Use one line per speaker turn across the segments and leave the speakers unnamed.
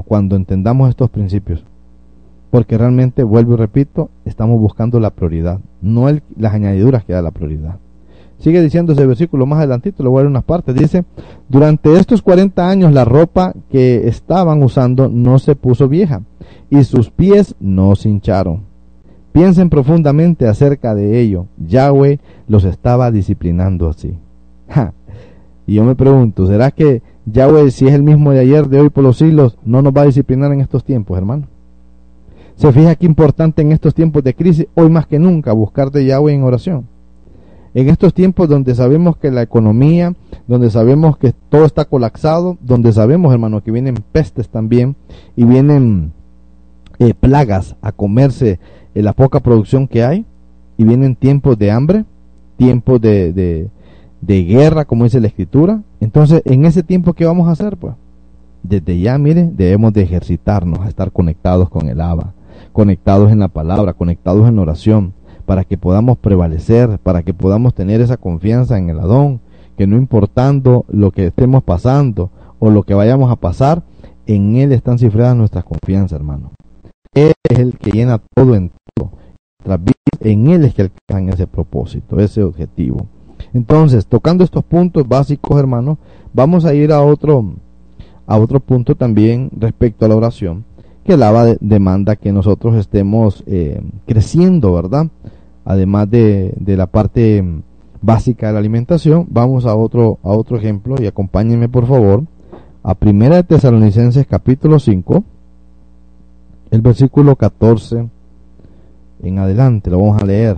cuando entendamos estos principios. Porque realmente, vuelvo y repito, estamos buscando la prioridad, no las añadiduras que da la prioridad. Sigue diciendo ese versículo más adelantito, le voy a dar unas partes. Dice: durante estos 40 años la ropa que estaban usando no se puso vieja y sus pies no se hincharon. Piensen profundamente acerca de ello. Yahweh los estaba disciplinando así. Y yo me pregunto, ¿será que Yahweh, si es el mismo de ayer, de hoy, por los siglos, no nos va a disciplinar en estos tiempos, hermano? Se fija que importante en estos tiempos de crisis, hoy más que nunca, buscar de Yahweh en oración. En estos tiempos donde sabemos que la economía, donde sabemos que todo está colapsado, donde sabemos, hermano, que vienen pestes también y vienen plagas a comerse la poca producción que hay, y vienen tiempos de hambre, tiempos de guerra, como dice la Escritura. Entonces, en ese tiempo, ¿qué vamos a hacer? Pues desde ya, mire, debemos de ejercitarnos a estar conectados con el Abba, conectados en la palabra, conectados en la oración, para que podamos prevalecer, para que podamos tener esa confianza en el Adón, que no importando lo que estemos pasando o lo que vayamos a pasar, en Él están cifradas nuestras confianzas, hermano. Él es el que llena todo en todo. En Él es que alcanzan ese propósito, ese objetivo. Entonces, tocando estos puntos básicos, hermano, vamos a ir a otro punto también respecto a la oración, que el Abba demanda que nosotros estemos creciendo, ¿verdad? Además de la parte básica de la alimentación. Vamos a otro ejemplo, y acompáñenme por favor a 1 Tesalonicenses capítulo 5, el versículo 14 en adelante, lo vamos a leer.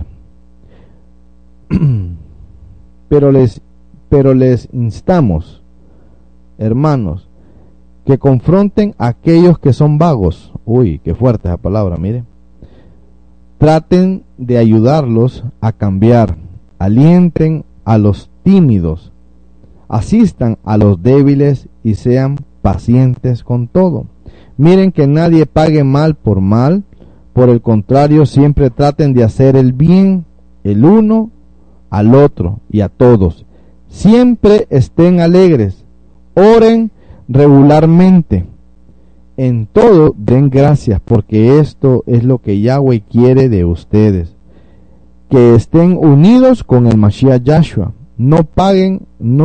Pero les instamos, hermanos, que confronten a aquellos que son vagos. Uy, qué fuerte esa palabra, mire. Traten de ayudarlos a cambiar, alienten a los tímidos, asistan a los débiles y sean pacientes con todo. Miren que nadie pague mal, por el contrario, siempre traten de hacer el bien, el uno al otro y a todos. Siempre estén alegres, oren regularmente. En todo den gracias, porque esto es lo que Yahweh quiere de ustedes, que estén unidos con el Mashiach Yahshua. No apaguen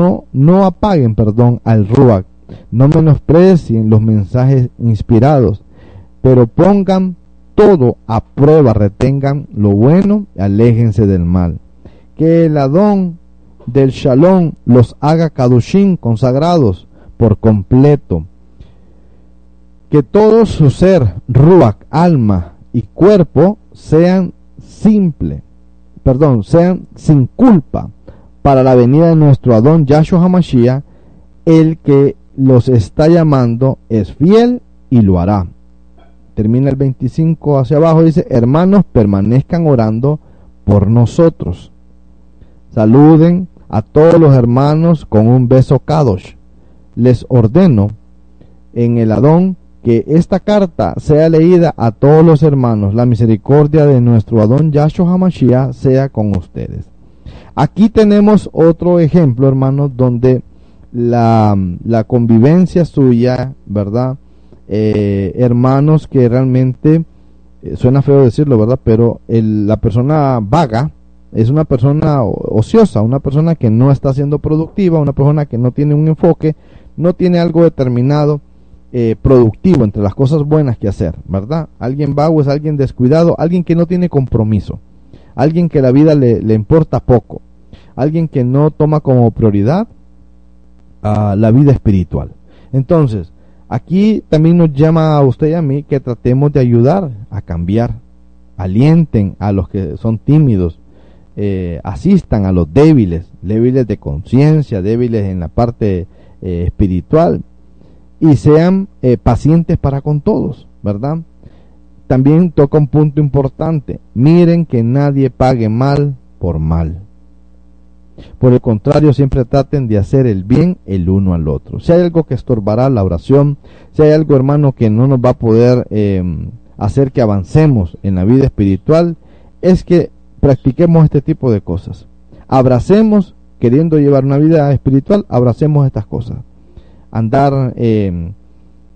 al Ruach, no menosprecien los mensajes inspirados, pero pongan todo a prueba, retengan lo bueno, aléjense del mal. Que el Adón del Shalom los haga kadoshim, consagrados por completo. Que todo su ser, ruach, alma y cuerpo sean sin culpa para la venida de nuestro Adón Yahshua HaMashiach. El que los está llamando es fiel y lo hará. Termina el 25 hacia abajo, dice: hermanos, permanezcan orando por nosotros. Saluden a todos los hermanos con un beso kadosh. Les ordeno en el Adón que esta carta sea leída a todos los hermanos. La misericordia de nuestro Adón Yahshua HaMashiach sea con ustedes. Aquí tenemos otro ejemplo, hermanos, donde la convivencia suya, ¿verdad? Hermanos que realmente, suena feo decirlo, ¿verdad? Pero la persona vaga es una persona ociosa, una persona que no está siendo productiva, una persona que no tiene un enfoque, no tiene algo determinado, productivo entre las cosas buenas que hacer, ¿verdad? Alguien vago es alguien descuidado, alguien que no tiene compromiso, alguien que la vida le importa poco, alguien que no toma como prioridad la vida espiritual. Entonces, aquí también nos llama a usted y a mí que tratemos de ayudar a cambiar, alienten a los que son tímidos, asistan a los débiles de conciencia, débiles en la parte espiritual, y sean pacientes para con todos, ¿verdad? También toca un punto importante: miren que nadie pague mal por mal. Por el contrario, siempre traten de hacer el bien el uno al otro. Si hay algo que estorbará la oración, si hay algo, hermano, que no nos va a poder hacer que avancemos en la vida espiritual, es que practiquemos este tipo de cosas. Abracemos, queriendo llevar una vida espiritual, abracemos estas cosas. Andar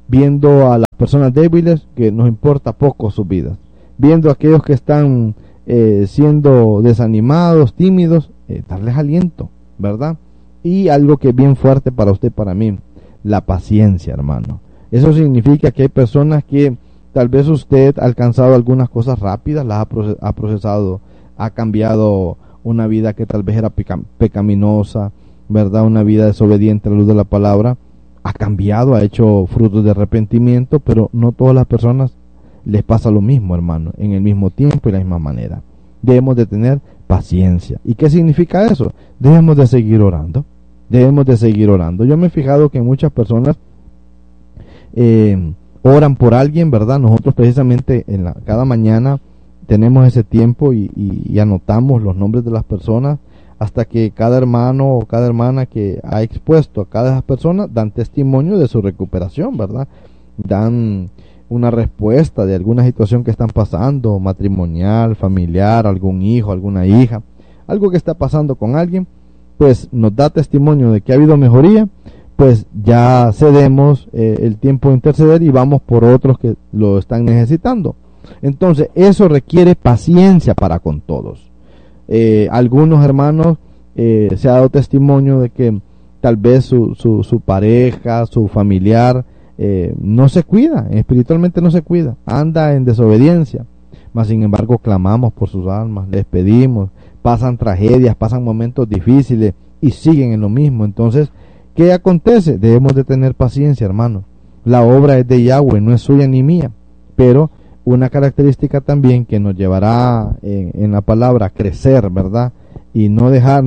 viendo a las personas débiles que nos importa poco sus vidas, viendo a aquellos que están siendo desanimados, tímidos, darles aliento, ¿verdad? Y algo que es bien fuerte para usted y para mí, la paciencia, hermano. Eso significa que hay personas que tal vez usted ha alcanzado algunas cosas rápidas, las ha procesado, ha cambiado una vida que tal vez era pecaminosa, ¿verdad? Una vida desobediente a la luz de la palabra, ha cambiado, ha hecho frutos de arrepentimiento, pero no todas las personas les pasa lo mismo, hermano, en el mismo tiempo y la misma manera. Debemos de tener paciencia. ¿Y qué significa eso? Debemos de seguir orando. Debemos de seguir orando. Yo me he fijado que muchas personas oran por alguien, ¿verdad? Nosotros precisamente cada mañana tenemos ese tiempo y anotamos los nombres de las personas hasta que cada hermano o cada hermana que ha expuesto a cada persona dan testimonio de su recuperación, ¿verdad? Dan una respuesta de alguna situación que están pasando, matrimonial, familiar, algún hijo, alguna hija, algo que está pasando con alguien, pues nos da testimonio de que ha habido mejoría, pues ya cedemos el tiempo de interceder y vamos por otros que lo están necesitando. Entonces eso requiere paciencia para con todos. Algunos hermanos se ha dado testimonio de que tal vez su pareja, su familiar no se cuida, espiritualmente no se cuida, anda en desobediencia, mas sin embargo clamamos por sus almas, les pedimos, pasan tragedias, pasan momentos difíciles y siguen en lo mismo. Entonces, ¿qué acontece? Debemos de tener paciencia, hermano. La obra es de Yahweh, no es suya ni mía, pero una característica también que nos llevará en la palabra a crecer, ¿verdad? Y no dejar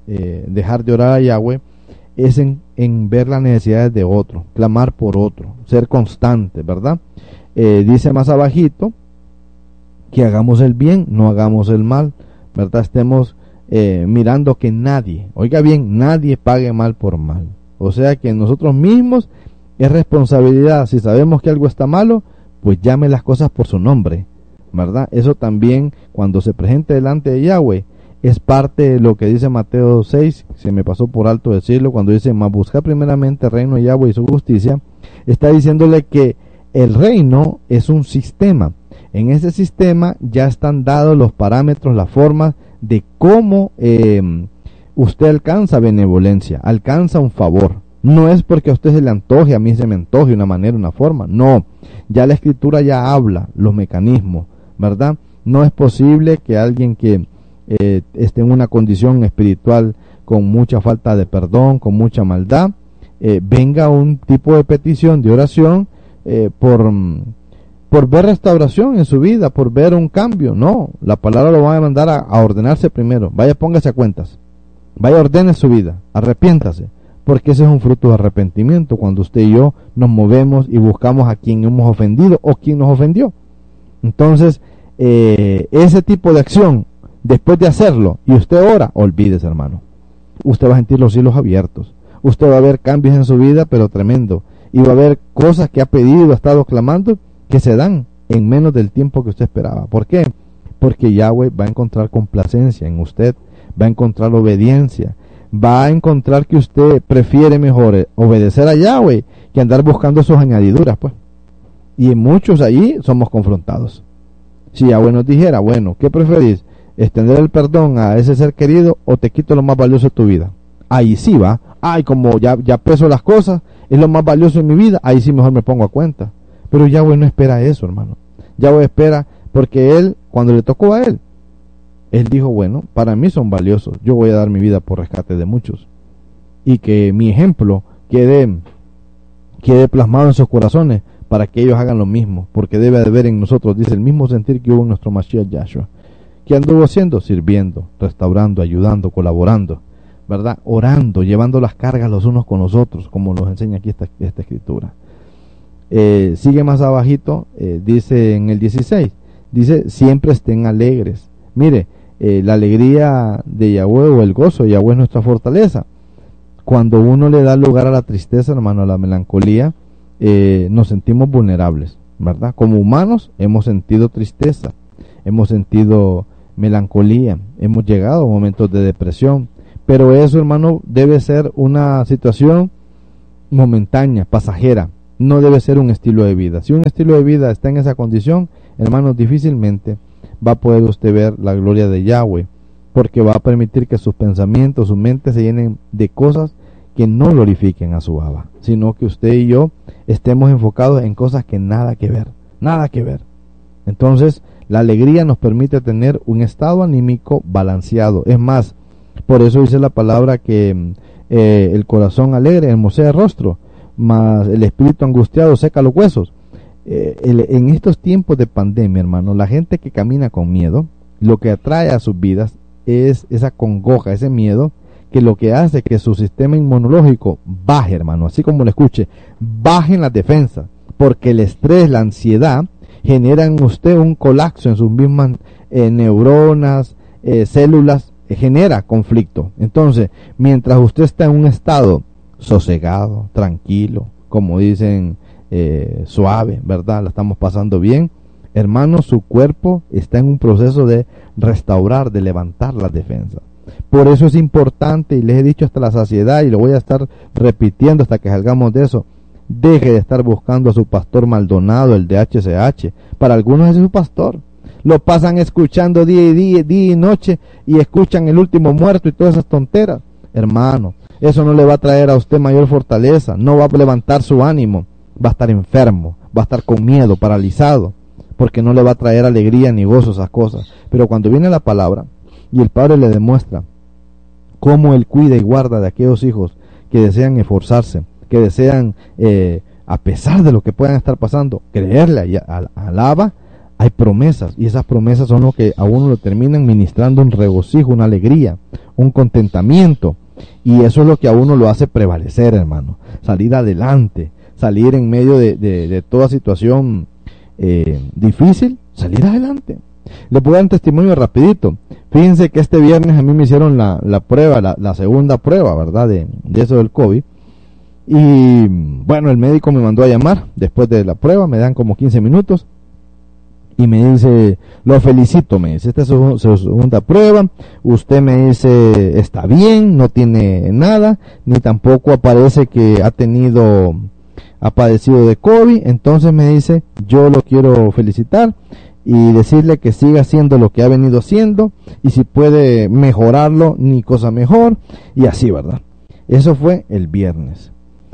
de orar a Yahweh, es en ver las necesidades de otro, clamar por otro, ser constante, ¿verdad? Dice más abajito que hagamos el bien, no hagamos el mal, ¿verdad? Estemos mirando que nadie, oiga bien, nadie pague mal por mal. O sea que nosotros mismos es responsabilidad, si sabemos que algo está malo, pues llame las cosas por su nombre, ¿verdad? Eso también cuando se presente delante de Yahweh es parte de lo que dice Mateo 6, se me pasó por alto decirlo, cuando dice, mas buscar primeramente el reino de Yahweh y su justicia, está diciéndole que el reino es un sistema. En ese sistema ya están dados los parámetros, las formas de cómo usted alcanza benevolencia, alcanza un favor. No es porque a usted se le antoje, a mí se me antoje una manera, una forma. No, ya la escritura ya habla los mecanismos, ¿verdad? No es posible que alguien que esté en una condición espiritual con mucha falta de perdón, con mucha maldad, venga un tipo de petición de oración por ver restauración en su vida, por ver un cambio. No, la palabra lo va a mandar a ordenarse primero. Vaya, póngase a cuentas, vaya, ordene su vida, arrepiéntase, porque ese es un fruto de arrepentimiento, cuando usted y yo nos movemos y buscamos a quien hemos ofendido o quien nos ofendió. Entonces ese tipo de acción, después de hacerlo y usted ora, olvídese, hermano, usted va a sentir los cielos abiertos, usted va a ver cambios en su vida, pero tremendo, y va a ver cosas que ha pedido, ha estado clamando, que se dan en menos del tiempo que usted esperaba. ¿Por qué? Porque Yahweh va a encontrar complacencia en usted, va a encontrar obediencia, va a encontrar que usted prefiere mejor obedecer a Yahweh que andar buscando sus añadiduras, pues. Y en muchos allí somos confrontados. Si Yahweh nos dijera, bueno, ¿qué preferís? ¿Extender el perdón a ese ser querido o te quito lo más valioso de tu vida? Ahí sí va. Ay, como ya peso las cosas, es lo más valioso en mi vida, ahí sí mejor me pongo a cuenta. Pero Yahweh no espera eso, hermano. Yahweh espera, porque Él, cuando le tocó a Él dijo, bueno, para mí son valiosos, yo voy a dar mi vida por rescate de muchos. Y que mi ejemplo quede plasmado en sus corazones, para que ellos hagan lo mismo, porque debe de haber en nosotros, dice, el mismo sentir que hubo en nuestro Mashiach Yahshua. ¿Qué anduvo haciendo? Sirviendo, restaurando, ayudando, colaborando, ¿verdad? Orando, llevando las cargas los unos con los otros, como nos enseña aquí esta escritura. Sigue más abajito, dice en el 16, dice, siempre estén alegres. Mire, la alegría de Yahweh o el gozo de Yahweh es nuestra fortaleza. Cuando uno le da lugar a la tristeza, hermano, a la melancolía, nos sentimos vulnerables, ¿verdad? Como humanos hemos sentido tristeza, hemos sentido melancolía, hemos llegado a momentos de depresión, pero eso, hermano, debe ser una situación momentánea, pasajera. no debe ser un estilo de vida. Si un estilo de vida está en esa condición, hermanos, difícilmente va a poder usted ver la gloria de Yahweh, porque va a permitir que sus pensamientos, su mente se llenen de cosas que no glorifiquen a su Abba, sino que usted y yo estemos enfocados en cosas que nada que ver, nada que ver. Entonces, la alegría nos permite tener un estado anímico balanceado. Es más, por eso dice la palabra que el corazón alegre hermosea el rostro, mas el espíritu angustiado seca los huesos. En estos tiempos de pandemia, hermano, la gente que camina con miedo, lo que atrae a sus vidas es esa congoja, ese miedo, que lo que hace que su sistema inmunológico baje, hermano, así como lo escuche, bajen las defensas, porque el estrés, la ansiedad, generan en usted un colapso en sus mismas neuronas, células, genera conflicto. Entonces, mientras usted está en un estado sosegado, tranquilo, como dicen, suave, ¿verdad? La estamos pasando bien, hermano, su cuerpo está en un proceso de restaurar, de levantar las defensas. Por eso es importante, y les he dicho hasta la saciedad, y lo voy a estar repitiendo hasta que salgamos de eso: deje de estar buscando a su pastor Maldonado, el de HCH. Para algunos es su pastor. Lo pasan escuchando día y noche, y escuchan el último muerto y todas esas tonteras. Hermano, eso no le va a traer a usted mayor fortaleza, no va a levantar su ánimo, va a estar enfermo, va a estar con miedo, paralizado, porque no le va a traer alegría ni gozo esas cosas. Pero cuando viene la palabra y el Padre le demuestra cómo Él cuida y guarda de aquellos hijos que desean esforzarse, que desean, a pesar de lo que puedan estar pasando, creerle al Abba, hay promesas, y esas promesas son lo que a uno lo terminan ministrando un regocijo, una alegría, un contentamiento, y eso es lo que a uno lo hace prevalecer, hermano, salir adelante, salir en medio de toda situación difícil, salir adelante. Les voy a dar un testimonio rapidito. Fíjense que este viernes a mí me hicieron la prueba, la segunda prueba, ¿verdad? De eso del COVID. Y bueno, el médico me mandó a llamar después de la prueba, me dan como 15 minutos y me dice: lo felicito, me dice, esta es su segunda prueba, usted, me dice, está bien, no tiene nada, ni tampoco aparece que ha padecido de COVID. Entonces me dice: yo lo quiero felicitar y decirle que siga haciendo lo que ha venido haciendo, y si puede mejorarlo, ni cosa mejor, y así, ¿verdad? Eso fue el viernes.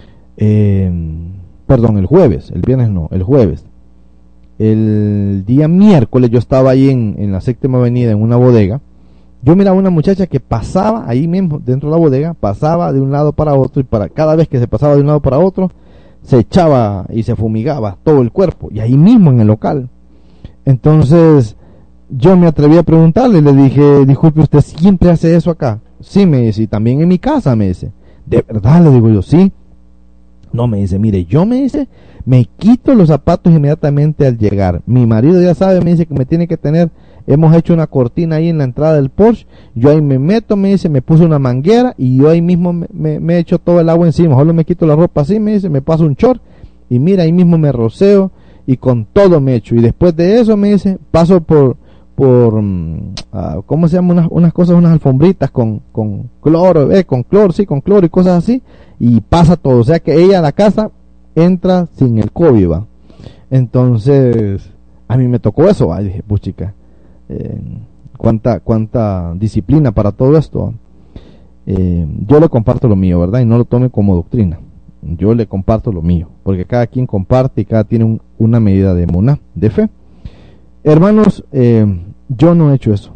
Perdón, el jueves, el viernes no, el jueves. El día miércoles yo estaba ahí en la Séptima Avenida, en una bodega. Yo miraba una muchacha que pasaba ahí mismo dentro de la bodega, pasaba de un lado para otro, y cada vez que se pasaba de un lado para otro, se echaba y se fumigaba todo el cuerpo, y ahí mismo en el local. Entonces yo me atreví a preguntarle, le dije: disculpe, ¿usted siempre hace eso acá? Sí, me dice, y también en mi casa, me dice. ¿De verdad? Le digo yo, sí. No, me dice, mire, yo, me dice, me quito los zapatos inmediatamente al llegar. Mi marido ya sabe, me dice, que me tiene que tener, hemos hecho una cortina ahí en la entrada del Porsche, yo ahí me meto, me dice, me puse una manguera y yo ahí mismo me echo todo el agua encima, solo me quito la ropa así, me dice, me paso un short y mira, ahí mismo me roceo y con todo me echo. Y después de eso, me dice, paso por ¿cómo se llama? Unas cosas, unas alfombritas con cloro, con cloro y cosas así, y pasa todo. O sea que ella a la casa entra sin el COVID, ¿va? Entonces a mí me tocó eso, ¿va? Y dije, pues chica, cuánta disciplina para todo esto. Yo le comparto lo mío, ¿verdad? Y no lo tome como doctrina. Yo le comparto lo mío, porque cada quien comparte y cada tiene una medida de emuná, de fe. Hermanos, yo no he hecho eso.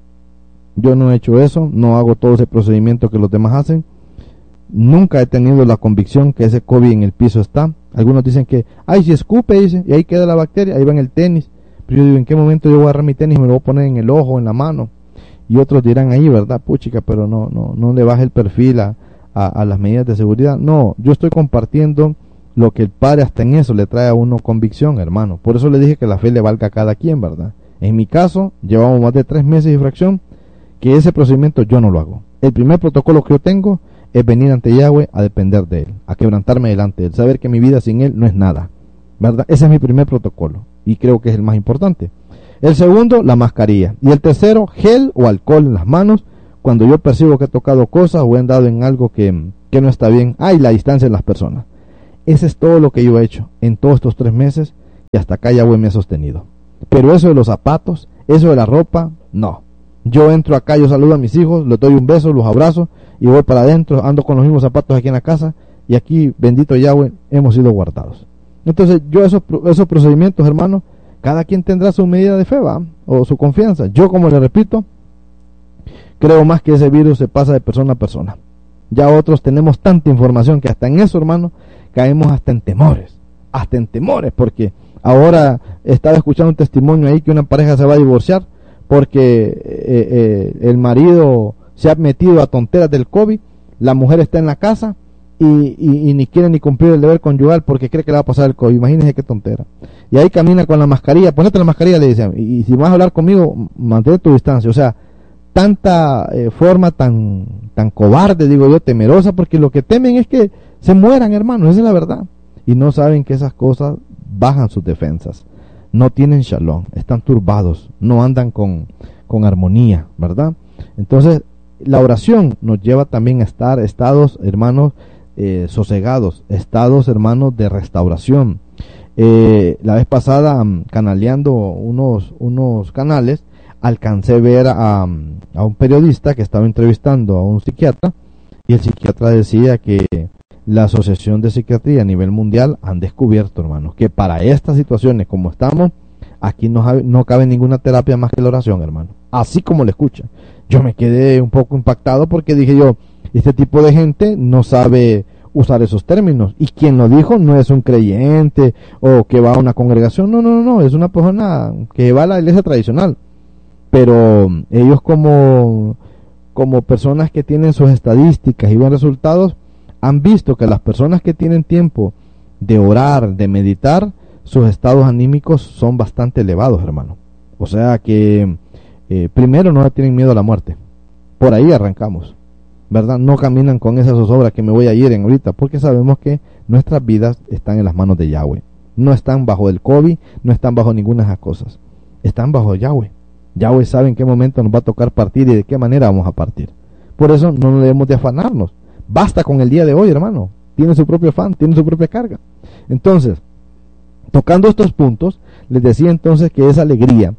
No hago todo ese procedimiento que los demás hacen. Nunca he tenido la convicción que ese COVID en el piso está. Algunos dicen que, ay, si escupe, dice, y ahí queda la bacteria, ahí va en el tenis. Pero yo digo, ¿en qué momento yo voy a agarrar mi tenis y me lo voy a poner en el ojo, en la mano? Y otros dirán ahí, ¿verdad? Puchica, pero no le baje el perfil a las medidas de seguridad. No, yo estoy compartiendo lo que el Padre hasta en eso le trae a uno convicción, hermano. Por eso le dije que la fe le valga a cada quien, ¿verdad? En mi caso, llevamos más de 3 meses y fracción que ese procedimiento yo no lo hago. El primer protocolo que yo tengo es venir ante Yahweh a depender de Él, a quebrantarme delante de Él, saber que mi vida sin Él no es nada, ¿verdad? Ese es mi primer protocolo y creo que es el más importante. El segundo, la mascarilla. Y el tercero, gel o alcohol en las manos cuando yo percibo que he tocado cosas o he andado en algo que no está bien. Y la distancia en las personas. Ese es todo lo que yo he hecho en todos estos 3 meses y hasta acá Yahweh me ha sostenido. Pero eso de los zapatos, eso de la ropa, no. Yo entro acá, yo saludo a mis hijos, les doy un beso, los abrazo y voy para adentro, ando con los mismos zapatos aquí en la casa y aquí, bendito Yahweh, hemos sido guardados. Entonces yo esos procedimientos, hermano, cada quien tendrá su medida de fe, ¿va? O su confianza. Yo, como le repito, creo más que ese virus se pasa de persona a persona. Ya otros tenemos tanta información que hasta en eso, hermano, caemos hasta en temores, porque ahora estaba escuchando un testimonio ahí que una pareja se va a divorciar porque el marido se ha metido a tonteras del COVID, la mujer está en la casa y ni quiere ni cumplir el deber conyugal porque cree que le va a pasar el COVID. Imagínense qué tontera. Y ahí camina con la mascarilla, ponete la mascarilla, le dicen, y si vas a hablar conmigo, mantén tu distancia. O sea, tanta forma tan cobarde, digo yo, temerosa, porque lo que temen es que se mueran, hermanos, esa es la verdad. Y no saben que esas cosas bajan sus defensas. No tienen shalom, están turbados, no andan con armonía, ¿verdad? Entonces, la oración nos lleva también a estar estados, hermanos, sosegados, estados, hermanos, de restauración. La vez pasada, canaleando unos canales, alcancé ver a un periodista que estaba entrevistando a un psiquiatra, y el psiquiatra decía que la Asociación de Psiquiatría a nivel mundial han descubierto, hermanos, que para estas situaciones como estamos, aquí no cabe ninguna terapia más que la oración, hermano. Así como le escucha. Yo me quedé un poco impactado porque dije yo, este tipo de gente no sabe usar esos términos. Y quien lo dijo no es un creyente o que va a una congregación. No. Es una persona que va a la iglesia tradicional. Pero ellos como personas que tienen sus estadísticas y buenos resultados, han visto que las personas que tienen tiempo de orar, de meditar, sus estados anímicos son bastante elevados, hermano. O sea que primero no tienen miedo a la muerte. Por ahí arrancamos, ¿verdad? No caminan con esa zozobra que me voy a ir en ahorita, porque sabemos que nuestras vidas están en las manos de Yahweh. No están bajo el COVID, no están bajo ninguna de esas cosas. Están bajo Yahweh. Yahweh sabe en qué momento nos va a tocar partir y de qué manera vamos a partir. Por eso no debemos de afanarnos. Basta con el día de hoy, hermano. Tiene su propio afán, tiene su propia carga. Entonces, tocando estos puntos, les decía entonces que esa alegría,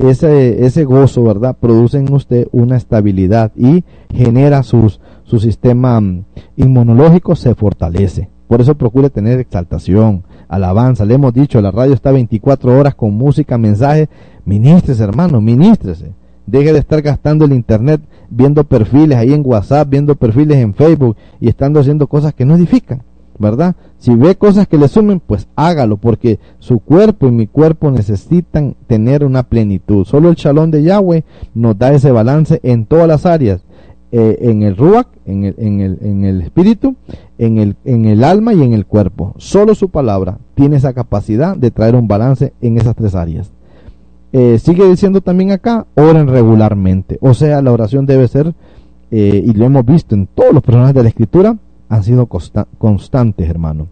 ese gozo, ¿verdad?, produce en usted una estabilidad y genera su sistema inmunológico, se fortalece. Por eso procure tener exaltación, alabanza. Le hemos dicho, la radio está 24 horas con música, mensajes. Ministrese, hermano, ministrese. Deje de estar gastando el internet viendo perfiles ahí en WhatsApp, viendo perfiles en Facebook y estando haciendo cosas que no edifican, ¿verdad? Si ve cosas que le sumen, pues hágalo, porque su cuerpo y mi cuerpo necesitan tener una plenitud. Solo el shalom de Yahweh nos da ese balance en todas las áreas, en el ruach, en el espíritu, en el alma y en el cuerpo. Solo su palabra tiene esa capacidad de traer un balance en esas 3 áreas. Sigue diciendo también acá, oren regularmente. O sea, la oración debe ser, y lo hemos visto en todos los personajes de la Escritura, han sido constantes, hermano.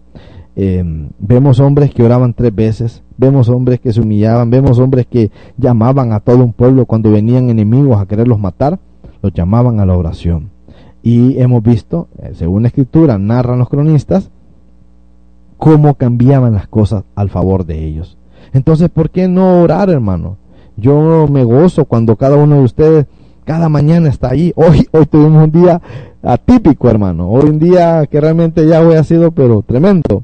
Vemos hombres que oraban 3 veces, vemos hombres que se humillaban, vemos hombres que llamaban a todo un pueblo cuando venían enemigos a quererlos matar, los llamaban a la oración. Y hemos visto, según la Escritura, narran los cronistas, cómo cambiaban las cosas al favor de ellos. Entonces, ¿por qué no orar, hermano? Yo me gozo cuando cada uno de ustedes cada mañana está ahí. Hoy tuvimos un día atípico, hermano. Hoy un día que realmente Yahweh ha sido, pero tremendo.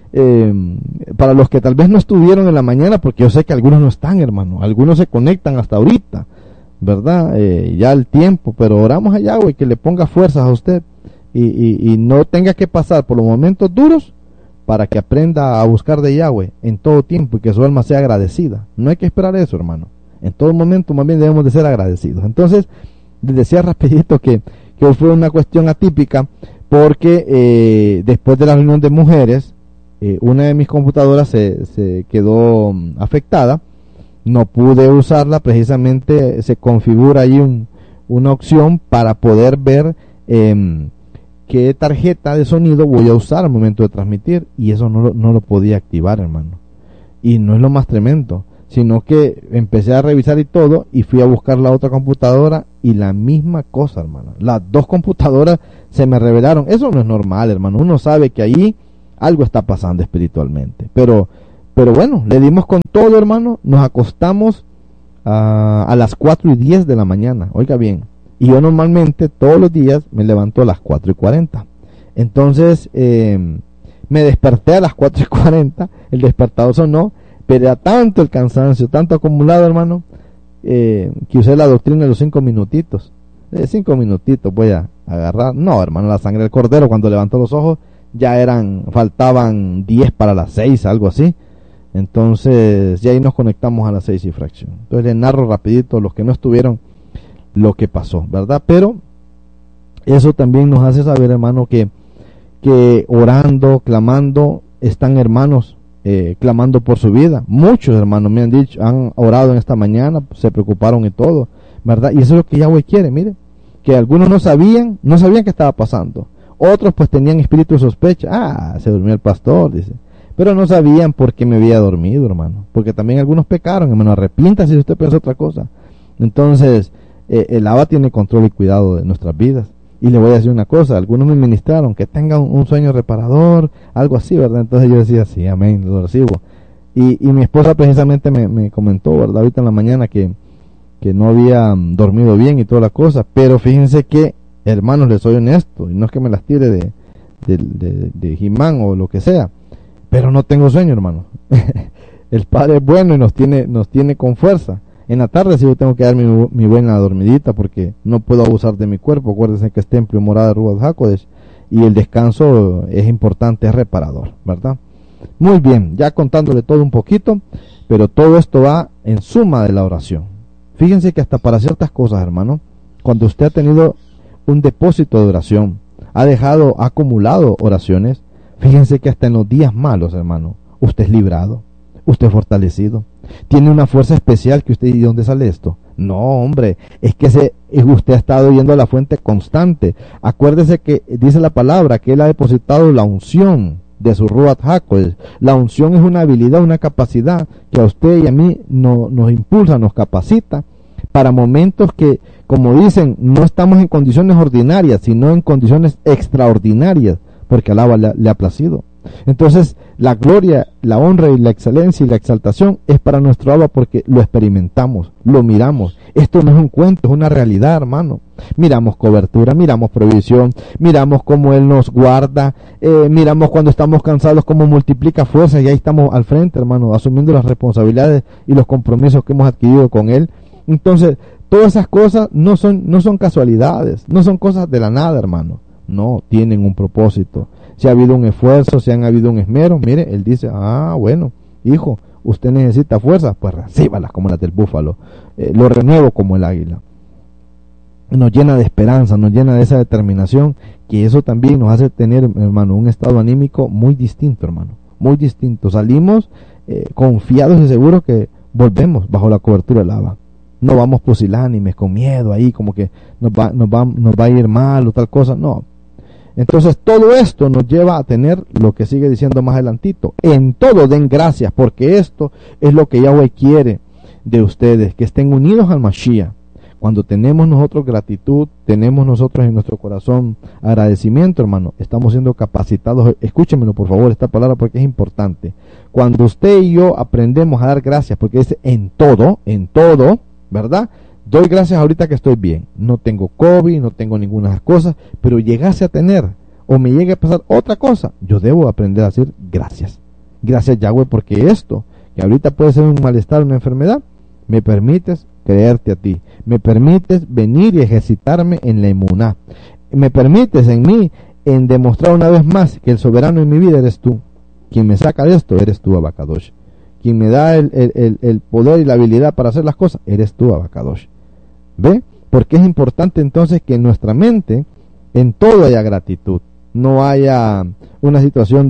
Para los que tal vez no estuvieron en la mañana, porque yo sé que algunos no están, hermano. Algunos se conectan hasta ahorita, ¿verdad? Ya el tiempo, pero oramos a Yahweh que le ponga fuerzas a usted y no tenga que pasar por los momentos duros, para que aprenda a buscar de Yahweh en todo tiempo y que su alma sea agradecida. No hay que esperar eso, hermano. En todo momento más bien debemos de ser agradecidos. Entonces, les decía rapidito que hoy fue una cuestión atípica porque después de la reunión de mujeres, una de mis computadoras se quedó afectada. No pude usarla, precisamente se configura ahí una opción para poder ver qué tarjeta de sonido voy a usar al momento de transmitir, y eso no lo podía activar, hermano. Y no es lo más tremendo, sino que empecé a revisar y todo, y fui a buscar la otra computadora y la misma cosa, hermano. Las 2 computadoras se me revelaron. Eso no es normal, hermano. Uno sabe que ahí algo está pasando espiritualmente. Pero bueno, le dimos con todo, hermano. Nos acostamos a las 4:10 de la mañana, oiga bien, y yo normalmente todos los días me levanto a las 4:40. Entonces me desperté a las 4:40, el despertador sonó, pero era tanto el cansancio, tanto acumulado, hermano, que usé la doctrina de los 5 minutitos. 5 minutitos voy a agarrar. No, hermano, la sangre del cordero, cuando levantó los ojos faltaban 10 para las 6, algo así. Entonces ya ahí nos conectamos a las 6 y fracción. Entonces les narro rapidito, los que no estuvieron, lo que pasó, ¿verdad? Pero eso también nos hace saber, hermano, que orando, clamando, están hermanos clamando por su vida. Muchos hermanos me han dicho, han orado en esta mañana, se preocuparon y todo, ¿verdad? Y eso es lo que Yahweh quiere, mire, que algunos no sabían qué estaba pasando. Otros pues tenían espíritu de sospecha. Se durmió el pastor, dice. Pero no sabían por qué me había dormido, hermano. Porque también algunos pecaron, hermano. Arrepiéntase si usted piensa otra cosa. Entonces, el Abba tiene control y cuidado de nuestras vidas. Y le voy a decir una cosa, algunos me ministraron que tenga un sueño reparador, algo así, ¿verdad? Entonces yo decía, sí, amén, lo recibo. Y mi esposa precisamente me comentó, ¿verdad? Ahorita en la mañana que no había dormido bien y toda la cosa. Pero fíjense que, hermanos, les soy honesto, y no es que me las tire de Jimán o lo que sea, pero no tengo sueño, hermano. El Padre es bueno y nos tiene con fuerza. En la tarde sí yo tengo que dar mi buena dormidita, porque no puedo abusar de mi cuerpo. Acuérdense que es templo y morada de Ruach HaKodesh, y el descanso es importante, es reparador, ¿verdad? Muy bien, ya contándole todo un poquito, pero todo esto va en suma de la oración. Fíjense que hasta para ciertas cosas, hermano, cuando usted ha tenido un depósito de oración, ha acumulado oraciones, fíjense que hasta en los días malos, hermano, usted es librado, usted es fortalecido, tiene una fuerza especial que usted, ¿y de dónde sale esto? No, hombre, es que usted ha estado yendo a la fuente constante. Acuérdese que dice la palabra que Él ha depositado la unción de su Ruach HaKodesh. La unción es una habilidad, una capacidad que a usted y a mí nos impulsa, nos capacita para momentos que, como dicen, no estamos en condiciones ordinarias, sino en condiciones extraordinarias, porque al Abba le ha placido. Entonces, la gloria, la honra y la excelencia y la exaltación es para nuestro Abba, porque lo experimentamos, lo miramos. Esto no es un cuento, es una realidad, hermano. Miramos cobertura, miramos provisión, miramos cómo Él nos guarda, miramos cuando estamos cansados cómo multiplica fuerzas, y ahí estamos al frente, hermano, asumiendo las responsabilidades y los compromisos que hemos adquirido con Él. Entonces, todas esas cosas no son casualidades, no son cosas de la nada, hermano. No, tienen un propósito. Si ha habido un esfuerzo, si han habido un esmero, mire, Él dice, bueno, hijo, usted necesita fuerza, pues recíbalas como las del búfalo, lo renuevo como el águila. Nos llena de esperanza, nos llena de esa determinación, que eso también nos hace tener, hermano, un estado anímico muy distinto, hermano, muy distinto. Salimos confiados y seguros que volvemos bajo la cobertura del Abba. No vamos pusilánimes, con miedo ahí, como que nos va a ir mal o tal cosa, no. Entonces todo esto nos lleva a tener lo que sigue diciendo más adelantito. En todo den gracias, porque esto es lo que Yahweh quiere de ustedes, que estén unidos al Mashiach. Cuando tenemos nosotros gratitud, tenemos nosotros en nuestro corazón agradecimiento, hermano, estamos siendo capacitados. Escúchenmelo por favor esta palabra, porque es importante. Cuando usted y yo aprendemos a dar gracias, porque dice en todo, ¿verdad? Doy gracias ahorita que estoy bien, no tengo COVID, no tengo ninguna de las cosas, pero llegase a tener o me llegue a pasar otra cosa, yo debo aprender a decir gracias. Gracias, Yahweh, porque esto, que ahorita puede ser un malestar, una enfermedad, me permites creerte a ti, me permites venir y ejercitarme en la emuná, me permites en mí en demostrar una vez más que el soberano en mi vida eres tú. Quien me saca de esto eres tú, Abacadosh. Quien me da el poder y la habilidad para hacer las cosas eres tú, Abacadosh. ¿Ve? Porque es importante entonces que en nuestra mente en todo haya gratitud, no haya una situación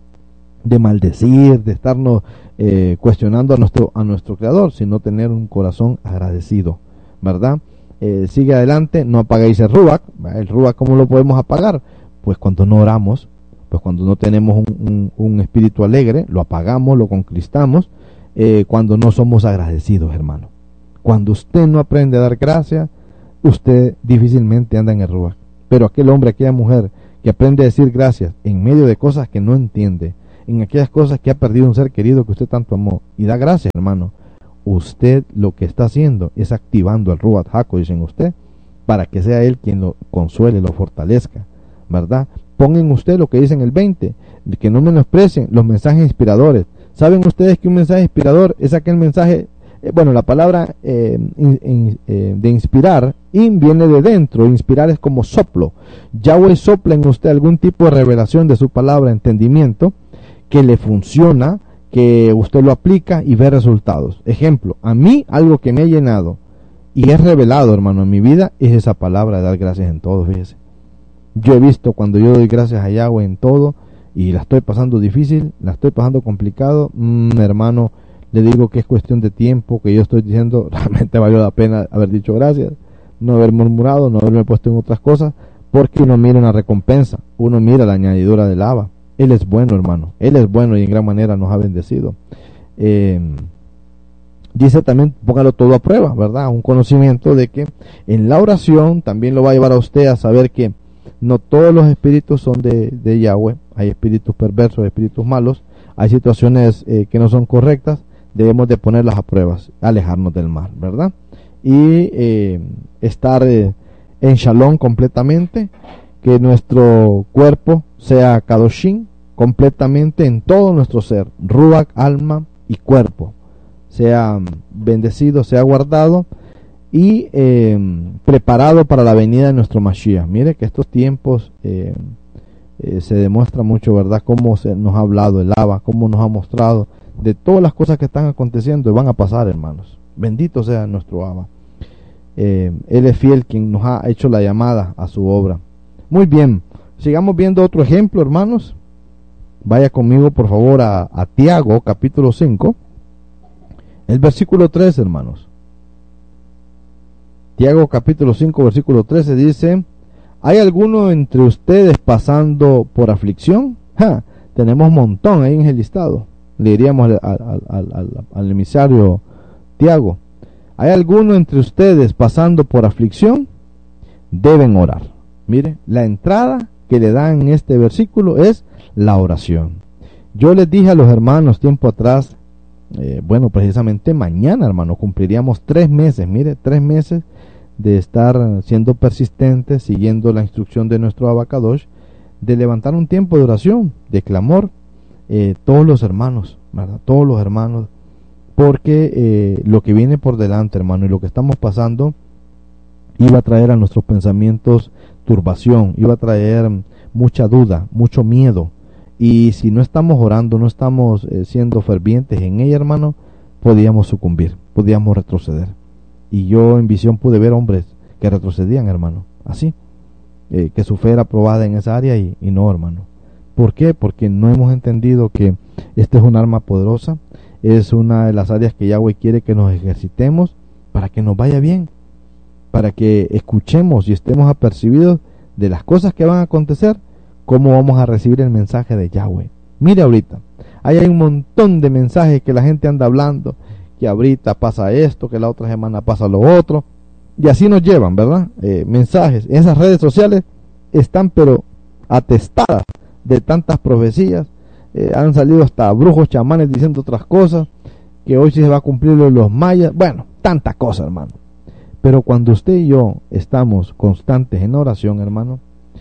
de maldecir, de estarnos cuestionando a nuestro Creador, sino tener un corazón agradecido, ¿verdad? Sigue adelante, no apagáis el Ruach. El Ruach, ¿cómo lo podemos apagar? Pues cuando no oramos, pues cuando no tenemos un espíritu alegre, lo apagamos, lo conquistamos, cuando no somos agradecidos, hermano. Cuando usted no aprende a dar gracias, usted difícilmente anda en el Ruach. Pero aquel hombre, aquella mujer que aprende a decir gracias en medio de cosas que no entiende, en aquellas cosas que ha perdido un ser querido que usted tanto amó, y da gracias, hermano, usted lo que está haciendo es activando el Ruach HaKodesh en usted, para que sea Él quien lo consuele, lo fortalezca, ¿verdad? Pongan en usted lo que dice en el 20, que no menosprecien los mensajes inspiradores. ¿Saben ustedes que un mensaje inspirador es aquel mensaje, la palabra de inspirar, viene de dentro, inspirar es como soplo. Yahweh sopla en usted algún tipo de revelación de su palabra, entendimiento, que le funciona, que usted lo aplica y ve resultados. Ejemplo, a mí algo que me ha llenado y es revelado, hermano, en mi vida, es esa palabra de dar gracias en todo, fíjese. Yo he visto cuando yo doy gracias a Yahweh en todo y la estoy pasando difícil, la estoy pasando complicado, hermano, le digo que es cuestión de tiempo, que yo estoy diciendo, realmente valió la pena haber dicho gracias, no haber murmurado, no haberme puesto en otras cosas, porque uno mira una recompensa, uno mira la añadidura del Abba. Él es bueno, hermano, Él es bueno y en gran manera nos ha bendecido. Dice también, póngalo todo a prueba, ¿verdad? Un conocimiento de que en la oración también lo va a llevar a usted a saber que no todos los espíritus son de Yahweh, hay espíritus perversos, espíritus malos, hay situaciones que no son correctas, debemos de ponerlas a pruebas, alejarnos del mal, ¿verdad? Y estar en shalom completamente, que nuestro cuerpo sea kadoshim completamente en todo nuestro ser, ruach, alma y cuerpo, sea bendecido, sea guardado y preparado para la venida de nuestro Mashiach. Mire que estos tiempos se demuestra mucho, ¿verdad? Cómo nos ha hablado el Abba, cómo nos ha mostrado de todas las cosas que están aconteciendo y van a pasar, hermanos. Bendito sea nuestro Abba. Él es fiel quien nos ha hecho la llamada a su obra. Muy bien, sigamos viendo otro ejemplo, hermanos. Vaya conmigo, por favor, a Tiago, capítulo 5. El versículo 3, hermanos. Tiago capítulo 5, versículo 13 dice: ¿hay alguno entre ustedes pasando por aflicción? Tenemos un montón ahí en el listado. Le diríamos al emisario Tiago: ¿hay alguno entre ustedes pasando por aflicción? Deben orar. Mire, la entrada que le dan en este versículo es la oración. Yo les dije a los hermanos tiempo atrás, precisamente mañana, hermano, cumpliríamos 3 meses, mire, 3 meses de estar siendo persistentes, siguiendo la instrucción de nuestro Abba Kadosh, de levantar un tiempo de oración, de clamor, todos los hermanos, ¿verdad? Todos los hermanos, porque lo que viene por delante, hermano, y lo que estamos pasando, iba a traer a nuestros pensamientos turbación, iba a traer mucha duda, mucho miedo, y si no estamos orando, no estamos siendo fervientes en ella, hermano, podíamos sucumbir, podíamos retroceder. Y yo en visión pude ver hombres que retrocedían, hermano, así, que su fe era probada en esa área y no, hermano. ¿Por qué? Porque no hemos entendido que esta es un arma poderosa, es una de las áreas que Yahweh quiere que nos ejercitemos para que nos vaya bien, para que escuchemos y estemos apercibidos de las cosas que van a acontecer, cómo vamos a recibir el mensaje de Yahweh. Mire ahorita, hay un montón de mensajes que la gente anda hablando, que ahorita pasa esto, que la otra semana pasa lo otro, y así nos llevan, ¿verdad? Mensajes. Esas redes sociales están pero atestadas de tantas profecías, han salido hasta brujos, chamanes diciendo otras cosas, que hoy sí se va a cumplir lo de los mayas, bueno, tanta cosa, hermano. Pero cuando usted y yo estamos constantes en oración, hermano,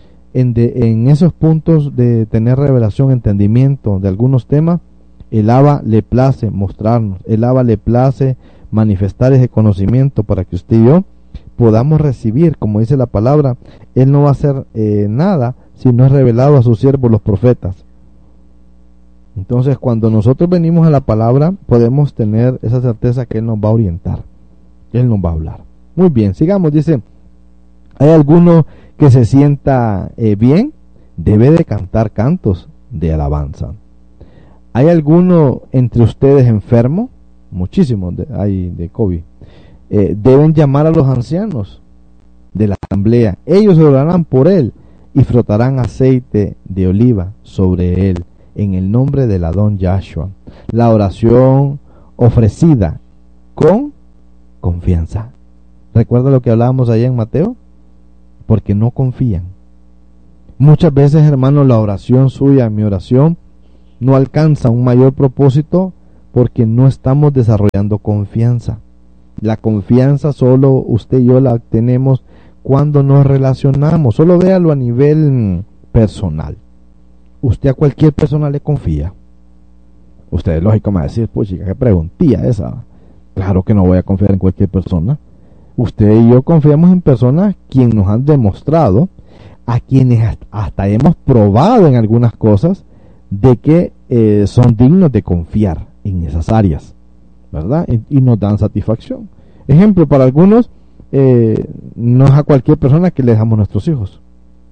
en esos puntos de tener revelación, entendimiento de algunos temas, el Abba le place mostrarnos, el Abba le place manifestar ese conocimiento para que usted y yo podamos recibir, como dice la palabra. Él no va a hacer nada si no es revelado a sus siervos los profetas. Entonces, cuando nosotros venimos a la palabra, podemos tener esa certeza que Él nos va a orientar, Él nos va a hablar. Muy bien, sigamos. Dice: ¿hay alguno que se sienta bien? Debe de cantar cantos de alabanza. ¿Hay alguno entre ustedes enfermo? Muchísimos hay de COVID. Deben llamar a los ancianos de la asamblea. Ellos orarán por él y frotarán aceite de oliva sobre él en el nombre del Adón Yahshua. La oración ofrecida con confianza. ¿Recuerda lo que hablábamos allá en Mateo? Porque no confían. Muchas veces, hermano, la oración suya, mi oración, no alcanza un mayor propósito porque no estamos desarrollando confianza. La confianza solo usted y yo la tenemos cuando nos relacionamos. Solo véalo a nivel personal. Usted a cualquier persona le confía. Usted es lógico me va a decir, pues chica, qué preguntilla esa. Claro que no voy a confiar en cualquier persona. Usted y yo confiamos en personas quienes nos han demostrado, a quienes hasta hemos probado en algunas cosas, de que son dignos de confiar en esas áreas, ¿verdad? Y nos dan satisfacción. Ejemplo, para algunos, no es a cualquier persona que le dejamos nuestros hijos.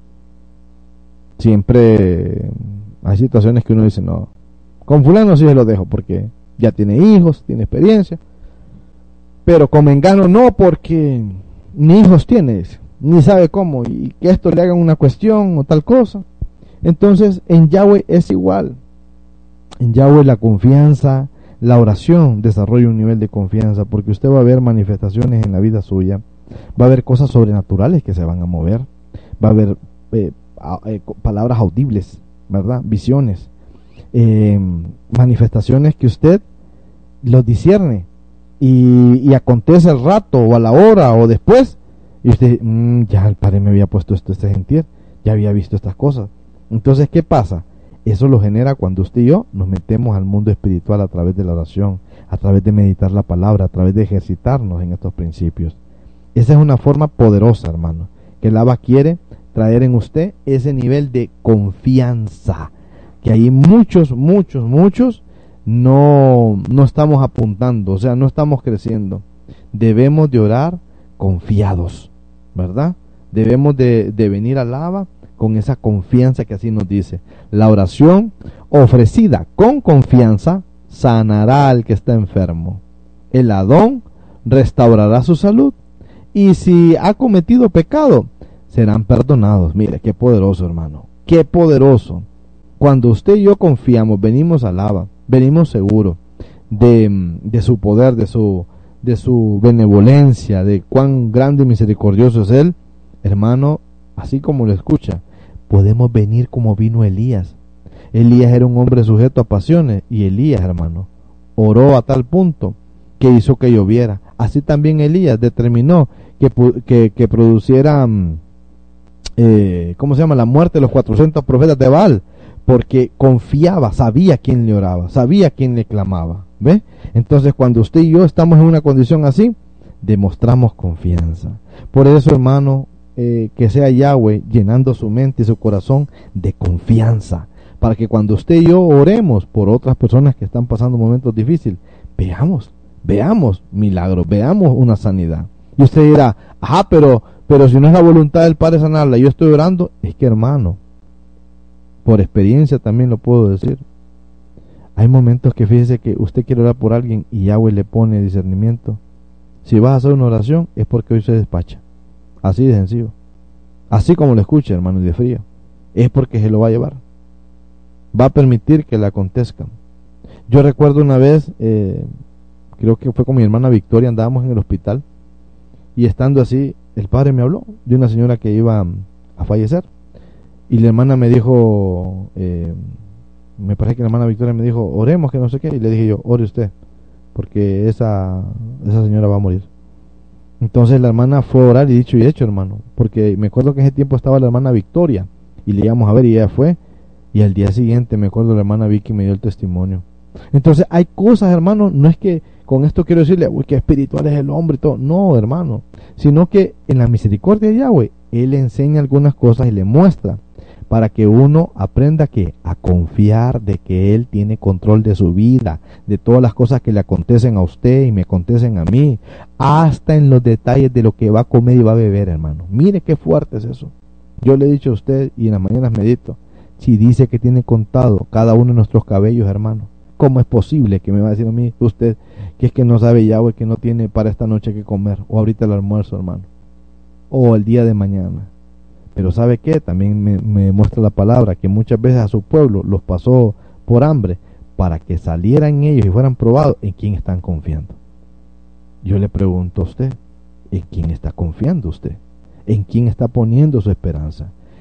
Siempre hay situaciones que uno dice, no, con fulano sí se lo dejo porque ya tiene hijos, tiene experiencia, pero con mengano no, porque ni hijos tiene, ni sabe cómo, y que esto le hagan una cuestión o tal cosa. Entonces en Yahweh es igual. En Yahweh la confianza, la oración desarrolla un nivel de confianza, porque usted va a ver manifestaciones en la vida suya, va a haber cosas sobrenaturales que se van a mover, va a haber palabras audibles, ¿verdad? Visiones, manifestaciones que usted los discierne y acontece al rato o a la hora o después, y usted, ya el Padre me había puesto esto este gentil, ya había visto estas cosas. Entonces, ¿qué pasa? Eso lo genera cuando usted y yo nos metemos al mundo espiritual a través de la oración, a través de meditar la palabra, a través de ejercitarnos en estos principios. Esa es una forma poderosa, hermano, que el Abba quiere traer en usted ese nivel de confianza, que ahí muchos no estamos apuntando, o sea, no estamos creciendo. Debemos de orar confiados, ¿verdad? Debemos de venir al Abba con esa confianza que así nos dice. La oración ofrecida con confianza sanará al que está enfermo. El Adón restaurará su salud. Y si ha cometido pecado, serán perdonados. Mire, qué poderoso, hermano. Qué poderoso. Cuando usted y yo confiamos, venimos al Abba, venimos seguros de su poder, de su benevolencia, de cuán grande y misericordioso es Él, hermano, así como lo escucha, podemos venir como vino Elías. Elías era un hombre sujeto a pasiones, y Elías, hermano, oró a tal punto que hizo que lloviera. Así también Elías determinó que produciera, la muerte de los 400 profetas de Baal, porque confiaba, sabía quién le oraba, sabía quién le clamaba. ¿Ve? Entonces, cuando usted y yo estamos en una condición así, demostramos confianza. Por eso, hermano, que sea Yahweh llenando su mente y su corazón de confianza, para que cuando usted y yo oremos por otras personas que están pasando momentos difíciles, veamos milagros, veamos una sanidad. Y usted dirá, pero si no es la voluntad del Padre sanarla, yo estoy orando. Es que, hermano, por experiencia también lo puedo decir, hay momentos que fíjese que usted quiere orar por alguien y Yahweh le pone discernimiento. Si vas a hacer una oración es porque hoy se despacha. Así de sencillo. Así como lo escucha, hermano, y de frío. Es porque se lo va a llevar. Va a permitir que le acontezcan. Yo recuerdo una vez, creo que fue con mi hermana Victoria, andábamos en el hospital, y estando así, el Padre me habló de una señora que iba a fallecer. Y la hermana me dijo, me parece que la hermana Victoria me dijo, oremos, que no sé qué. Y le dije yo, ore usted, porque esa señora va a morir. Entonces la hermana fue a orar, y dicho y hecho, hermano, porque me acuerdo que en ese tiempo estaba la hermana Victoria y le íbamos a ver y ella fue, y al día siguiente me acuerdo la hermana Vicky me dio el testimonio. Entonces hay cosas, hermano, no es que con esto quiero decirle, uy, que espiritual es el hombre y todo, no, hermano, sino que en la misericordia de Yahweh, Él le enseña algunas cosas y le muestra, para que uno aprenda a confiar de que Él tiene control de su vida, de todas las cosas que le acontecen a usted y me acontecen a mí, hasta en los detalles de lo que va a comer y va a beber, hermano. Mire qué fuerte es eso. Yo le he dicho a usted, y en las mañanas medito, si dice que tiene contado cada uno de nuestros cabellos, hermano, ¿cómo es posible que me va a decir a mí usted que es que no sabe Yahweh, que no tiene para esta noche que comer, o ahorita el almuerzo, hermano, o el día de mañana? Pero ¿sabe qué? También me muestra la palabra que muchas veces a su pueblo los pasó por hambre para que salieran ellos y fueran probados. ¿En quién están confiando? Yo le pregunto a usted, ¿en quién está confiando usted? ¿En quién está poniendo su esperanza?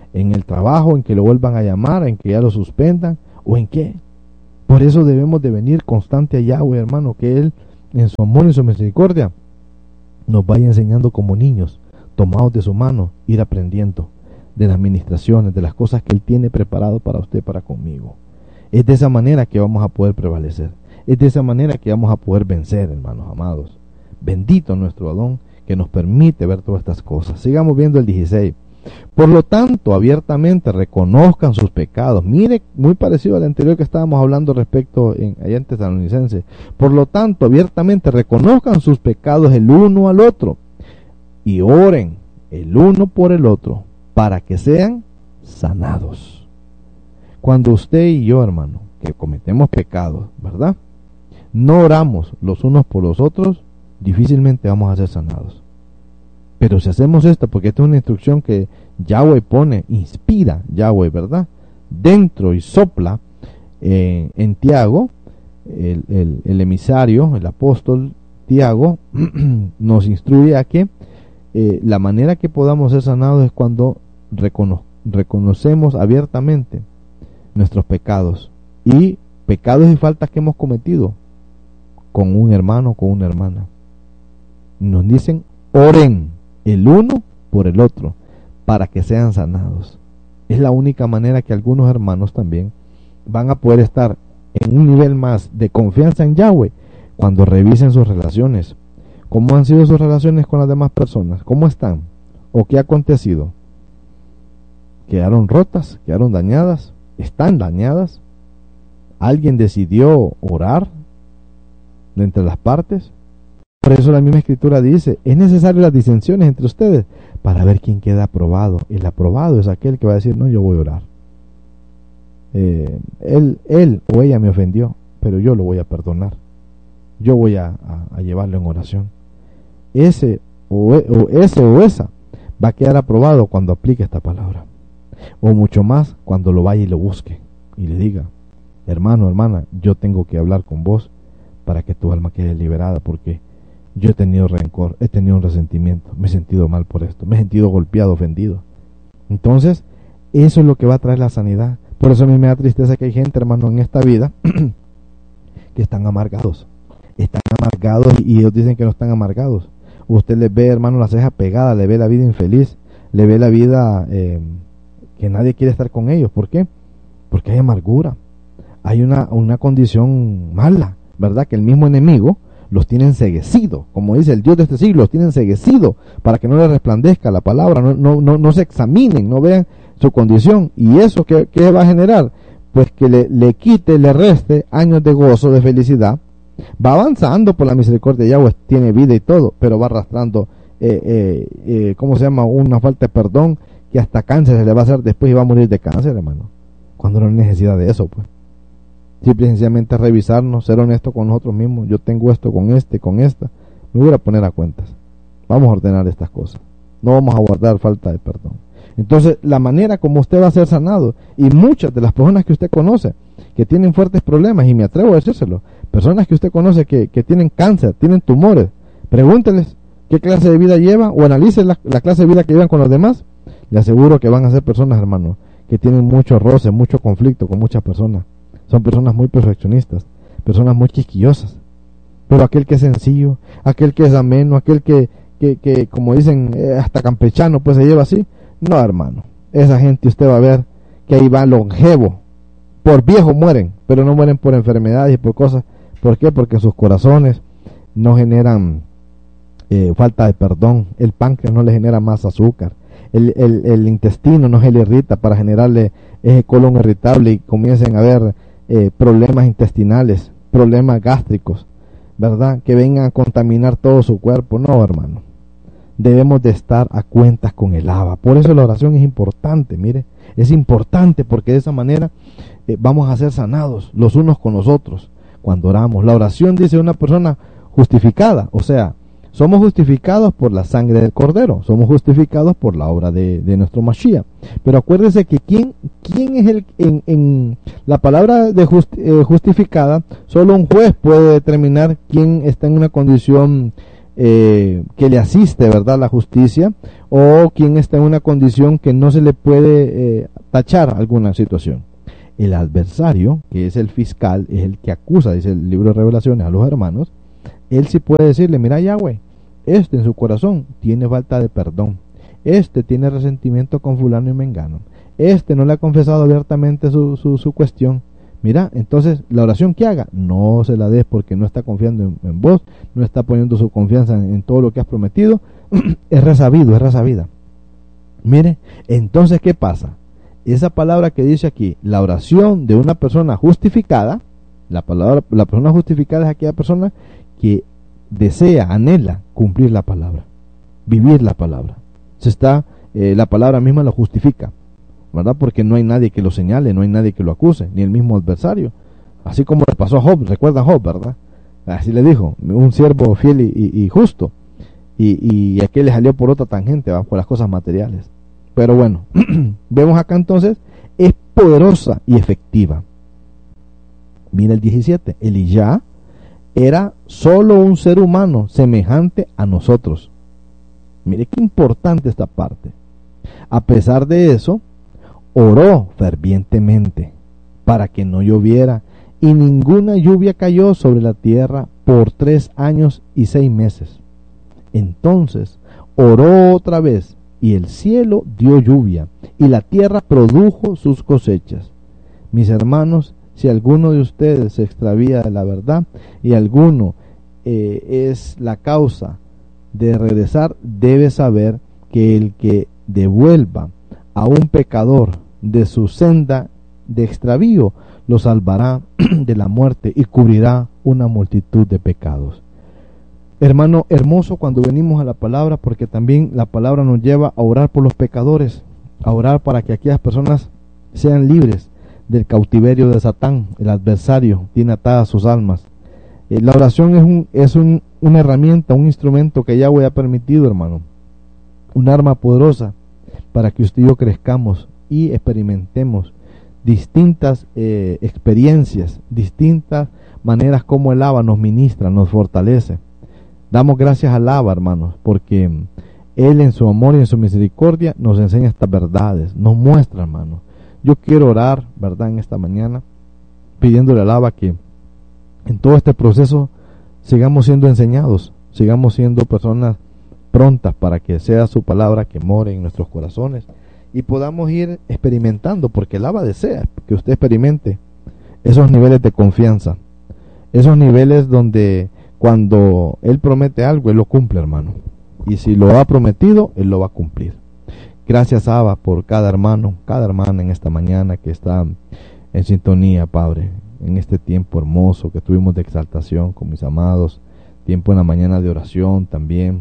en el trabajo, en que lo vuelvan a llamar, en que ya lo suspendan, o en qué. Por eso debemos de venir constante a Yahweh, hermano, que Él, en su amor y su misericordia, nos vaya enseñando como niños, tomados de su mano, ir aprendiendo de las ministraciones, de las cosas que Él tiene preparado para usted, para conmigo. Es de esa manera que vamos a poder prevalecer. Es de esa manera que vamos a poder vencer, hermanos amados. Bendito nuestro Adón, que nos permite ver todas estas cosas. Sigamos viendo el 16. Por lo tanto, abiertamente reconozcan sus pecados. Mire, muy parecido al anterior que estábamos hablando respecto allá en Tesalonicenses. Por lo tanto, abiertamente reconozcan sus pecados el uno al otro y oren el uno por el otro para que sean sanados. Cuando usted y yo, hermano, que cometemos pecados, ¿verdad?, no oramos los unos por los otros, difícilmente vamos a ser sanados. Pero si hacemos esto, porque esta es una instrucción que Yahweh pone, inspira Yahweh, ¿verdad?, dentro y sopla en Tiago, el emisario, el apóstol Tiago, nos instruye a que la manera que podamos ser sanados es cuando reconocemos abiertamente nuestros pecados y faltas que hemos cometido con un hermano o con una hermana. Nos dicen, oren el uno por el otro para que sean sanados. Es la única manera que algunos hermanos también van a poder estar en un nivel más de confianza en Yahweh cuando revisen sus relaciones. ¿Cómo han sido sus relaciones con las demás personas? ¿Cómo están? ¿O qué ha acontecido? ¿Quedaron rotas? ¿Quedaron dañadas? ¿Están dañadas? ¿Alguien decidió orar de entre las partes? Por eso la misma escritura dice, es necesario las disensiones entre ustedes para ver quién queda aprobado. El aprobado es aquel que va a decir, no, yo voy a orar. Él o ella me ofendió, pero yo lo voy a perdonar. Yo voy a llevarlo en oración. Ese o esa va a quedar aprobado cuando aplique esta palabra. O mucho más cuando lo vaya y lo busque y le diga, hermano, hermana, yo tengo que hablar con vos para que tu alma quede liberada, porque yo he tenido rencor, he tenido un resentimiento, me he sentido mal por esto, me he sentido golpeado, ofendido. Entonces, eso es lo que va a traer la sanidad. Por eso a mí me da tristeza que hay gente, hermano, en esta vida que están amargados y ellos dicen que no están amargados. Usted les ve, hermano, la ceja pegada, le ve la vida infeliz, le ve la vida que nadie quiere estar con ellos. ¿Por qué? Porque hay amargura, hay una condición mala, ¿verdad? Que el mismo enemigo los tiene enceguecidos, como dice el Dios de este siglo, los tiene enceguecidos para que no les resplandezca la palabra, no se examinen, no vean su condición. ¿Y eso qué va a generar? Pues que le quite, le reste años de gozo, de felicidad. Va avanzando por la misericordia de Yahweh, tiene vida y todo, pero va arrastrando una falta de perdón, que hasta cáncer se le va a hacer después y va a morir de cáncer, hermano, cuando no hay necesidad de eso. Pues simple y sencillamente revisarnos, ser honesto con nosotros mismos. Yo tengo esto con esta, me voy a poner a cuentas, vamos a ordenar estas cosas, no vamos a guardar falta de perdón. Entonces, la manera como usted va a ser sanado, y muchas de las personas que usted conoce que tienen fuertes problemas, y me atrevo a decírselo, personas que usted conoce que tienen cáncer, tienen tumores, pregúnteles qué clase de vida llevan, o analice la clase de vida que llevan con los demás. Le aseguro que van a ser personas, hermano, que tienen mucho roce, mucho conflicto con muchas personas. Son personas muy perfeccionistas, personas muy quisquillosas. Pero aquel que es sencillo, aquel que es ameno, aquel que como dicen, hasta campechano, pues se lleva así. No, hermano, esa gente usted va a ver que ahí va longevo. Por viejo mueren, pero no mueren por enfermedades y por cosas. ¿Por qué? Porque sus corazones no generan falta de perdón. El páncreas no le genera más azúcar. El intestino no se le irrita para generarle colon irritable y comiencen a haber problemas intestinales, problemas gástricos, ¿verdad? Que vengan a contaminar todo su cuerpo. No, hermano. Debemos de estar a cuentas con el Abba. Por eso la oración es importante, mire. Es importante porque de esa manera vamos a ser sanados los unos con los otros cuando oramos. La oración, dice, una persona justificada, o sea, somos justificados por la sangre del Cordero, somos justificados por la obra de nuestro Mashiach. Pero acuérdese que quién es el en la palabra de justificada, solo un juez puede determinar quién está en una condición que le asiste, ¿verdad?, la justicia, o quien está en una condición que no se le puede tachar alguna situación. El adversario, que es el fiscal, es el que acusa, dice el libro de Revelaciones, a los hermanos. Él sí puede decirle: mira, Yahweh, en su corazón tiene falta de perdón, tiene resentimiento con fulano y mengano, no le ha confesado abiertamente su cuestión. Mira, entonces la oración que haga, no se la des, porque no está confiando en vos, no está poniendo su confianza en todo lo que has prometido. Es resabido, es resabida. Mire, entonces, ¿qué pasa? Esa palabra que dice aquí, la oración de una persona justificada, la persona justificada es aquella persona que desea, anhela cumplir la palabra, vivir la palabra. La palabra misma lo justifica, ¿verdad? Porque no hay nadie que lo señale, no hay nadie que lo acuse, ni el mismo adversario. Así como le pasó a Job, recuerda a Job, ¿verdad? Así le dijo, un siervo fiel y justo, y aquel le salió por otra tangente, ¿va?, por las cosas materiales. Pero bueno, vemos acá entonces, es poderosa y efectiva. Mira el 17, Elías era solo un ser humano semejante a nosotros. Mire qué importante esta parte. A pesar de eso, oró fervientemente para que no lloviera, y ninguna lluvia cayó sobre la tierra por 3 años y 6 meses. Entonces oró otra vez, y el cielo dio lluvia, y la tierra produjo sus cosechas. Mis hermanos, si alguno de ustedes se extravía de la verdad, y alguno es la causa de regresar, debe saber que el que devuelva a un pecador de su senda de extravío, lo salvará de la muerte y cubrirá una multitud de pecados. Hermano, hermoso cuando venimos a la palabra, porque también la palabra nos lleva a orar por los pecadores, a orar para que aquellas personas sean libres del cautiverio de Satán. El adversario tiene atadas sus almas. La oración es una herramienta, un instrumento que Yahweh ha permitido, hermano, un arma poderosa para que usted y yo crezcamos y experimentemos distintas experiencias, distintas maneras como el Abba nos ministra, nos fortalece. Damos gracias al Abba, hermanos, porque Él en su amor y en su misericordia nos enseña estas verdades, nos muestra, hermanos. Yo quiero orar, ¿verdad?, en esta mañana, pidiéndole al Abba que en todo este proceso sigamos siendo enseñados, sigamos siendo personas prontas para que sea su palabra que more en nuestros corazones y podamos ir experimentando, porque el Abba desea que usted experimente esos niveles de confianza, esos niveles donde cuando Él promete algo, Él lo cumple, hermano, y si lo ha prometido, Él lo va a cumplir. Gracias, Abba, por cada hermano, cada hermana en esta mañana que está en sintonía, Padre, en este tiempo hermoso que tuvimos de exaltación con mis amados, tiempo en la mañana de oración también,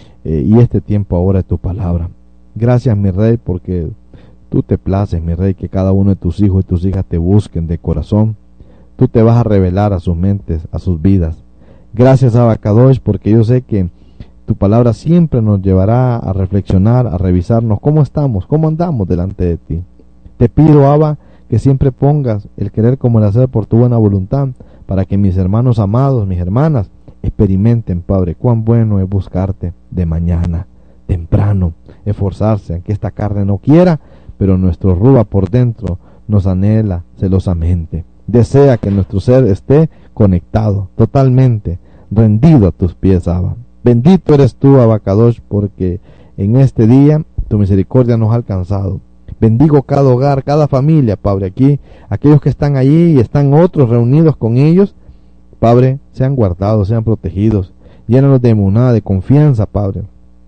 y este tiempo ahora de tu palabra. Gracias, mi Rey, porque tú te places, mi Rey, que cada uno de tus hijos y tus hijas te busquen de corazón. Tú te vas a revelar a sus mentes, a sus vidas. Gracias, Abba Kadosh, porque yo sé que tu palabra siempre nos llevará a reflexionar, a revisarnos cómo estamos, cómo andamos delante de ti. Te pido, Abba, que siempre pongas el querer como el hacer por tu buena voluntad, para que mis hermanos amados, mis hermanas, experimenten, Padre, cuán bueno es buscarte de mañana, temprano, esforzarse, aunque esta carne no quiera, pero nuestro Ruba por dentro nos anhela celosamente. Desea que nuestro ser esté conectado, totalmente rendido a tus pies, Abba. Bendito eres tú, Abba Kadosh, porque en este día tu misericordia nos ha alcanzado. Bendigo cada hogar, cada familia, Padre, aquí, aquellos que están allí y están otros reunidos con ellos, Padre, sean guardados, sean protegidos, llénanos de emuná, de confianza, Padre,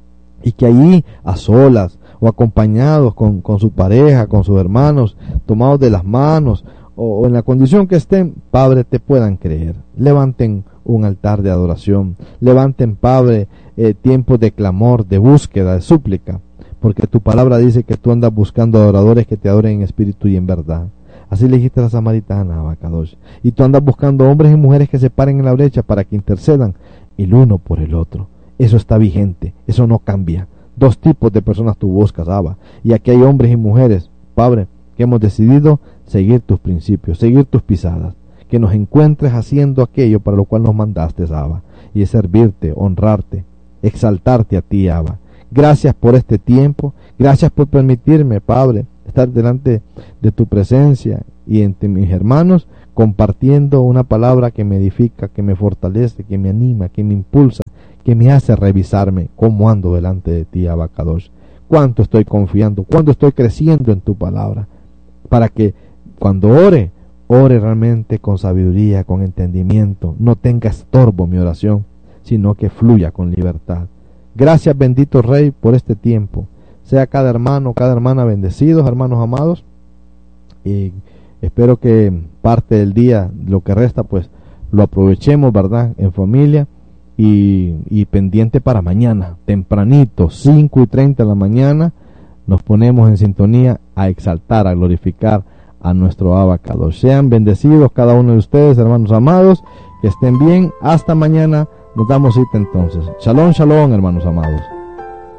y que allí, a solas o acompañados con su pareja, con sus hermanos, tomados de las manos, o en la condición que estén, Padre, te puedan creer. Levanten un altar de adoración, levanten, Padre, tiempos de clamor, de búsqueda, de súplica, porque tu palabra dice que tú andas buscando adoradores que te adoren en espíritu y en verdad. Así le dijiste a la samaritana, Abba Kadosh, y tú andas buscando hombres y mujeres que se paren en la brecha para que intercedan el uno por el otro. Eso está vigente, eso no cambia. 2 tipos de personas tú buscas, Abba, y aquí hay hombres y mujeres, Padre, que hemos decidido seguir tus principios, seguir tus pisadas, que nos encuentres haciendo aquello para lo cual nos mandaste, Abba, y es servirte, honrarte, exaltarte a ti, Abba. Gracias por este tiempo, gracias por permitirme, Padre, estar delante de tu presencia y entre mis hermanos, compartiendo una palabra que me edifica, que me fortalece, que me anima, que me impulsa, que me hace revisarme cómo ando delante de ti, Abba Kadosh. Cuánto estoy confiando, cuánto estoy creciendo en tu palabra, para que cuando ore realmente con sabiduría, con entendimiento, no tenga estorbo mi oración, sino que fluya con libertad. Gracias, bendito Rey, por este tiempo. Sea cada hermano, cada hermana bendecidos, hermanos amados, y espero que parte del día, lo que resta, pues lo aprovechemos, ¿verdad?, en familia y pendiente para mañana, tempranito, 5:30 de la mañana, nos ponemos en sintonía a exaltar, a glorificar a nuestro Abba Kadosh. Sean bendecidos cada uno de ustedes, hermanos amados, que estén bien. Hasta mañana, nos damos cita entonces. Shalom, shalom, hermanos amados.